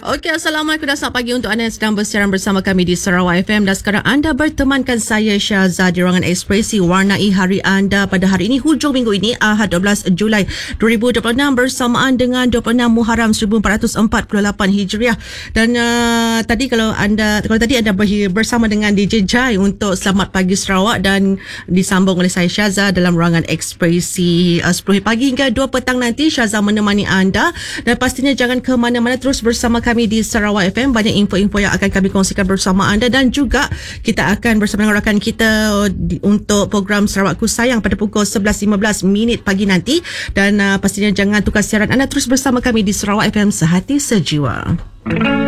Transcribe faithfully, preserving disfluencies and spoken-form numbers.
Okey, Assalamualaikum dan selamat pagi untuk anda yang sedang bersiaran bersama kami di Sarawak F M. Dan sekarang anda bertemankan saya Syaza di ruangan ekspresi warnai hari anda pada hari ini, hujung minggu ini, Ahad dua belas Julai dua ribu dua puluh enam bersamaan dengan dua puluh enam Muharram seribu empat ratus empat puluh lapan Hijriah. Dan uh, tadi kalau anda kalau tadi anda ber- bersama dengan D J Jai untuk Selamat Pagi Sarawak dan disambung oleh saya Syaza dalam ruangan ekspresi uh, sepuluh pagi hingga dua petang nanti. Syaza menemani anda dan pastinya jangan ke mana-mana, terus bersama kami di Sarawak F M. Banyak info-info yang akan kami kongsikan bersama anda dan juga kita akan bersama dengan rakan kita di, untuk program Sarawakku Sayang pada pukul sebelas lima belas minit pagi nanti. Dan uh, pastinya jangan tukar siaran anda, terus bersama kami di Sarawak F M, sehati sejiwa.